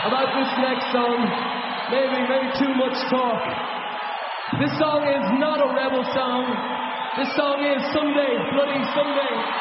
about this next song. Maybe too much talk. This song is not a rebel song. This song is Someday, Bloody Someday.